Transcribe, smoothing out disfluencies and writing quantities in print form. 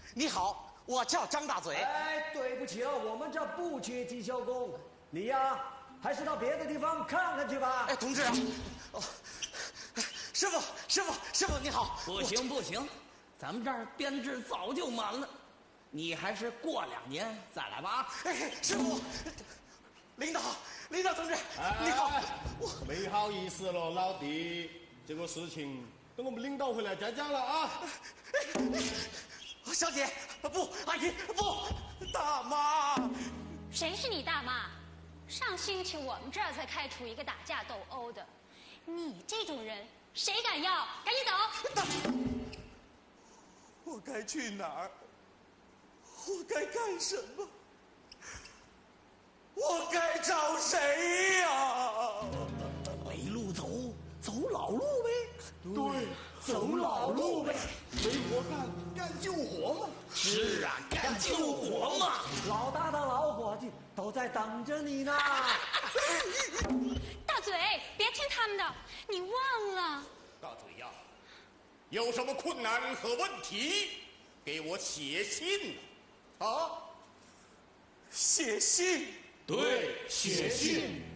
你好，我叫张大嘴。 哎，对不起了，我们这不缺技校工，你呀，还是到别的地方看看去吧。 哎，同志啊，哦，师傅，你好。 不行，咱们这儿编制早就满了，你还是过2年再来吧。 哎，师傅，领导同志，你好。 没好意思了，老弟，这个事情等我们领导回来再讲了啊。 小姐，不，阿姨，不，大妈。 谁是你大妈？上星期我们这儿才开除一个打架斗殴的，你这种人谁敢要？赶紧走！ 我该去哪儿？我该干什么？我该找谁呀？ 没路走，走老路呗。 对，走老路呗。没活干救活嘛。 是啊，干救活嘛。 老大的老伙计都在等着你呢。 大嘴，别听他们的，你忘了。 大嘴呀，有什么困难和问题，给我写信啊！ 写信。 对，写信。